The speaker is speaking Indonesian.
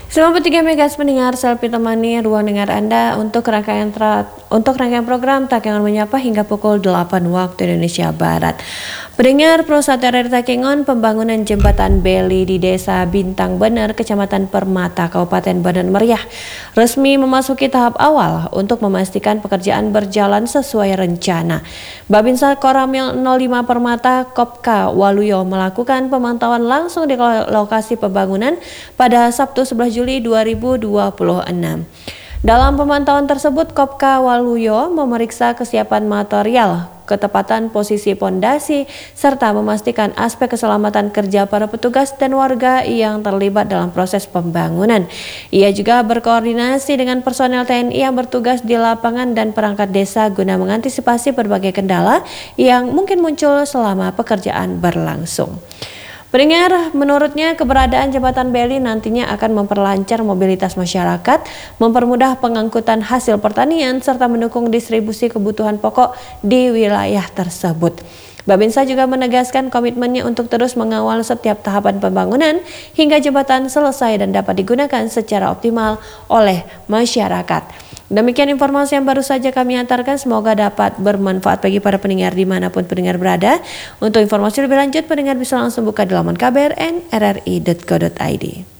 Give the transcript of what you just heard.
93 Megas pendengar, selfie temani ruang dengar Anda untuk rangkaian program Takengon Menyapa hingga pukul 8 waktu Indonesia Barat. Pendengar Prosat RRI Takengon, pembangunan jembatan Beli di Desa Bintang Bener, Kecamatan Permata, Kabupaten Bandar Meriah resmi memasuki tahap awal untuk memastikan pekerjaan berjalan sesuai rencana. Babinsa Koramil 05 Permata Kopka Waluyo melakukan pemantauan langsung di lokasi pembangunan pada Sabtu 11 Juli 2026. Dalam pemantauan tersebut, Kopka Waluyo memeriksa kesiapan material, ketepatan posisi pondasi, serta memastikan aspek keselamatan kerja para petugas dan warga yang terlibat dalam proses pembangunan. Ia juga berkoordinasi dengan personel TNI yang bertugas di lapangan dan perangkat desa guna mengantisipasi berbagai kendala yang mungkin muncul selama pekerjaan berlangsung. Pendengar, menurutnya keberadaan jembatan Beli nantinya akan memperlancar mobilitas masyarakat, mempermudah pengangkutan hasil pertanian, serta mendukung distribusi kebutuhan pokok di wilayah tersebut. Babinsa juga menegaskan komitmennya untuk terus mengawal setiap tahapan pembangunan hingga jembatan selesai dan dapat digunakan secara optimal oleh masyarakat. Demikian informasi yang baru saja kami antarkan, semoga dapat bermanfaat bagi para pendengar dimanapun pendengar berada. Untuk informasi lebih lanjut, pendengar bisa langsung buka di laman kbrn.rri.co.id.